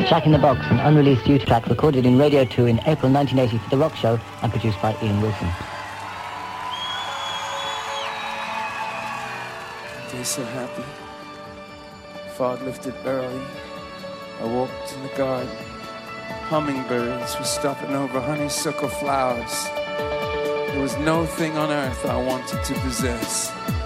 Jack in the Box, an unreleased youth track recorded in Radio 2 in April 1980 for The Rock Show and produced by Ian Wilson. Day so happy. Fog lifted early. I walked in the garden. Hummingbirds were stopping over honeysuckle flowers. There was no thing on earth I wanted to possess.